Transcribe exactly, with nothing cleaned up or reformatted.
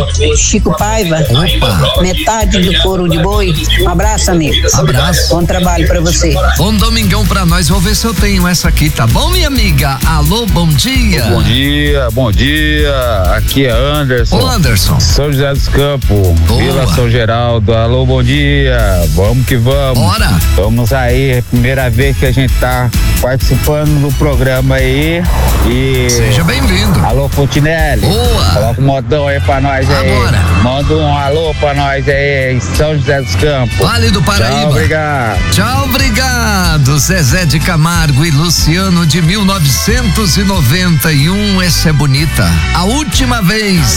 Chico Paiva. Opa. Metade do couro de boi. Um abraço, amigo. Abraço. Bom trabalho pra você. Bom domingão pra nós. Vou ver se eu tenho essa aqui, tá bom, minha amiga? Alô, bom dia. Bom dia, bom dia. Aqui é Anderson. Ô, Anderson. São José dos Campos, Boa. Vila São Geraldo. Alô, bom dia. Vamos que vamos. Bora. Vamos aí, primeira vez que a gente tá participando do programa aí. E Seja bem-vindo. alô, Fontinelli. Boa. Coloca um modão aí pra nós aí. Agora. Manda um alô pra nós aí em São José dos Campos. Vale do Paraíba. Tchau, obrigado. Tchau, obrigado. Zezé de Camargo e Luciano de mil novecentos e noventa e um. Essa é bonita. A última vez.